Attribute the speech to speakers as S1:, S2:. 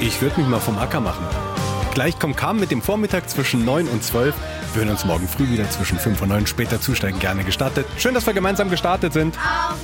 S1: Ich würde mich mal vom Acker machen. Gleich kommt Carmen mit dem Vormittag zwischen 9 und 12. Wir hören uns morgen früh wieder zwischen 5 und 9. Später zusteigen gerne gestattet. Schön, dass wir gemeinsam gestartet sind.